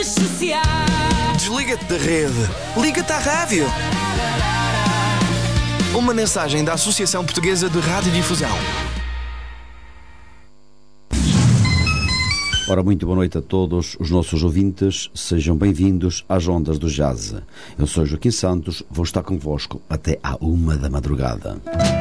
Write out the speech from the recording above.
Desliga-te da rede. Liga-te à rádio. Uma mensagem da Associação Portuguesa de Radiodifusão. Ora, muito boa noite a todos os nossos ouvintes. Sejam bem-vindos às Ondas do Jazz. Eu sou Joaquim Santos, vou estar convosco até à 1 da madrugada.